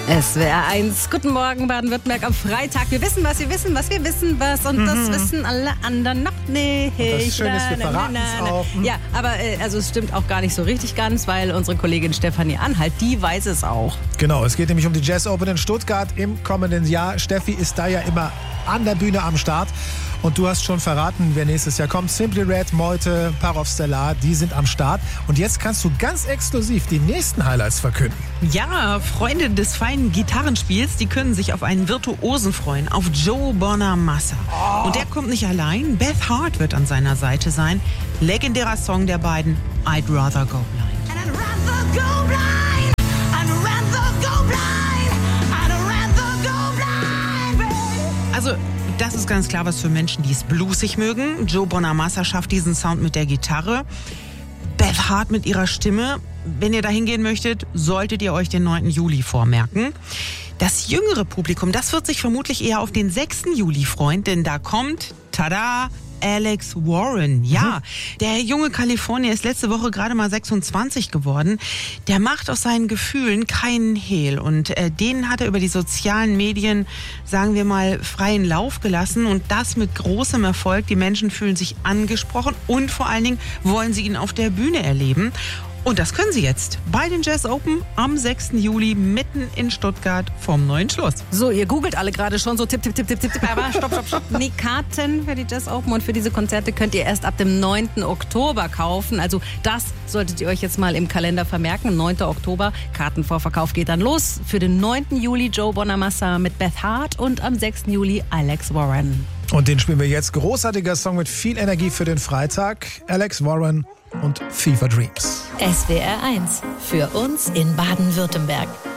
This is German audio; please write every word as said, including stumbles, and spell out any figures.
S W R eins, guten Morgen Baden-Württemberg am Freitag. Wir wissen was, wir wissen was, wir wissen was und mhm. das wissen alle anderen noch nicht. Und das Schöne ist, wir verraten es auch. Ja, aber äh, also es stimmt auch gar nicht so richtig ganz, weil unsere Kollegin Stefanie Anhalt, die weiß es auch. Genau, es geht nämlich um die Jazz Open in Stuttgart im kommenden Jahr. Steffi ist da ja immer an der Bühne am Start. Und du hast schon verraten, wer nächstes Jahr kommt. Simply Red, Meute, Parov Stellar, die sind am Start. Und jetzt kannst du ganz exklusiv die nächsten Highlights verkünden. Ja, Freunde des feinen Gitarrenspiels, die können sich auf einen Virtuosen freuen, auf Joe Bonamassa. Oh. Und der kommt nicht allein. Beth Hart wird an seiner Seite sein. Legendärer Song der beiden, I'd Rather Go Blind. And I'd rather go blind. I'd rather go blind. I'd rather go blind. Also das ist ganz klar was für Menschen, die es bluesig mögen. Joe Bonamassa schafft diesen Sound mit der Gitarre. Beth Hart mit ihrer Stimme. Wenn ihr da hingehen möchtet, solltet ihr euch den neunten Juli vormerken. Das jüngere Publikum, das wird sich vermutlich eher auf den sechsten Juli freuen, denn da kommt, tada, Alex Warren. Ja, der junge Kalifornier ist letzte Woche gerade mal sechsundzwanzig geworden. Der macht aus seinen Gefühlen keinen Hehl. Und äh, denen hat er über die sozialen Medien, sagen wir mal, freien Lauf gelassen. Und das mit großem Erfolg. Die Menschen fühlen sich angesprochen und vor allen Dingen wollen sie ihn auf der Bühne erleben. Und das können sie jetzt bei den Jazz Open am sechsten Juli mitten in Stuttgart vorm Neuen Schloss. So, ihr googelt alle gerade schon so tipp, tipp, tipp, tipp, tipp, tipp, aber stopp, stopp, stopp. Die Karten für die Jazz Open und für diese Konzerte könnt ihr erst ab dem neunten Oktober kaufen. Also das solltet ihr euch jetzt mal im Kalender vermerken. neunten Oktober, Kartenvorverkauf geht dann los. Für den neunten Juli Joe Bonamassa mit Beth Hart und am sechsten Juli Alex Warren. Und den spielen wir jetzt. Großartiger Song mit viel Energie für den Freitag. Alex Warren und Fever Dreams. S W R eins, für uns in Baden-Württemberg.